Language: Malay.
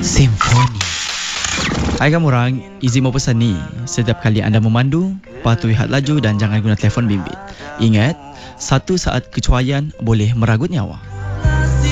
Simfoni. Hai kamu orang, izin mau pesan ni. Setiap kali anda memandu, patuhi had laju dan jangan guna telefon bimbit. Ingat, satu saat kecuaian boleh meragut nyawa.